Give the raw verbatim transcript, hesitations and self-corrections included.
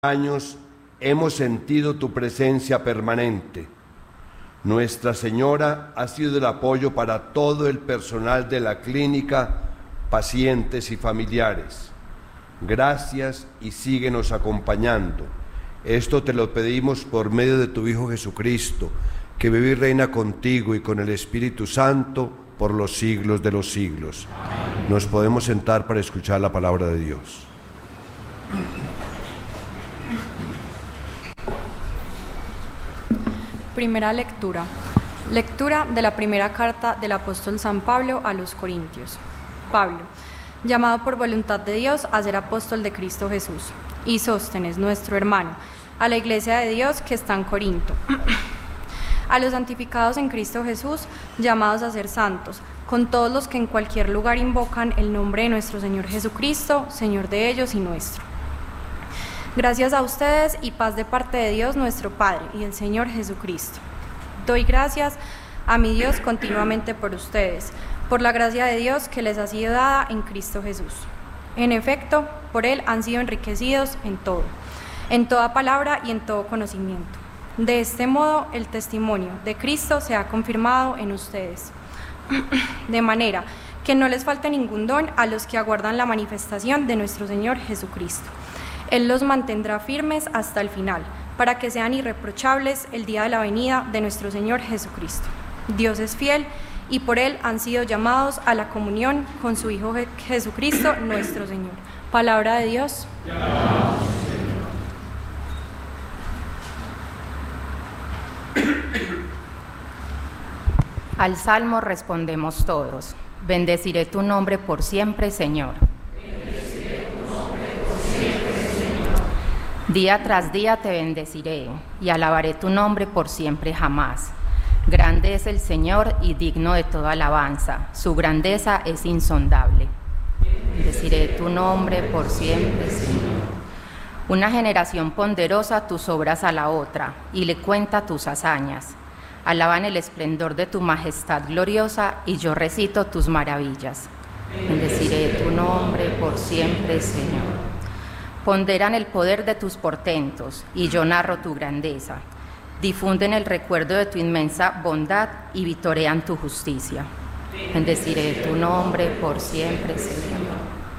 años hemos sentido tu presencia permanente. Nuestra Señora ha sido el apoyo para todo el personal de la clínica, pacientes y familiares. Gracias y síguenos acompañando. Esto te lo pedimos por medio de tu Hijo Jesucristo, que vive y reina contigo y con el Espíritu Santo por los siglos de los siglos. Amén. Nos podemos sentar para escuchar la palabra de Dios. Primera lectura. Lectura de la primera carta del apóstol San Pablo a los Corintios. Pablo, llamado por voluntad de Dios a ser apóstol de Cristo Jesús, y Sóstenes, nuestro hermano, a la iglesia de Dios que está en Corinto. A los santificados en Cristo Jesús, llamados a ser santos, con todos los que en cualquier lugar invocan el nombre de nuestro Señor Jesucristo, Señor de ellos y nuestro. Gracias a ustedes y paz de parte de Dios nuestro Padre y el Señor Jesucristo. Doy gracias a mi Dios continuamente por ustedes, por la gracia de Dios que les ha sido dada en Cristo Jesús. En efecto, por Él han sido enriquecidos en todo, en toda palabra y en todo conocimiento. De este modo, el testimonio de Cristo se ha confirmado en ustedes, de manera que no les falte ningún don a los que aguardan la manifestación de nuestro Señor Jesucristo. Él los mantendrá firmes hasta el final, para que sean irreprochables el día de la venida de nuestro Señor Jesucristo. Dios es fiel y por Él han sido llamados a la comunión con su Hijo Jesucristo, nuestro Señor. Palabra de Dios. Al salmo respondemos todos: bendeciré tu nombre por siempre, Señor. Día tras día te bendeciré y alabaré tu nombre por siempre jamás. Grande es el Señor y digno de toda alabanza, su grandeza es insondable. Bendeciré tu nombre por siempre, Señor. Una generación ponderosa tus obras a la otra y le cuenta tus hazañas. Alaban el esplendor de tu majestad gloriosa y yo recito tus maravillas. Bendeciré tu nombre por siempre, Señor. Ponderan el poder de tus portentos, y yo narro tu grandeza. Difunden el recuerdo de tu inmensa bondad y vitorean tu justicia. Bendeciré tu nombre por siempre, Señor.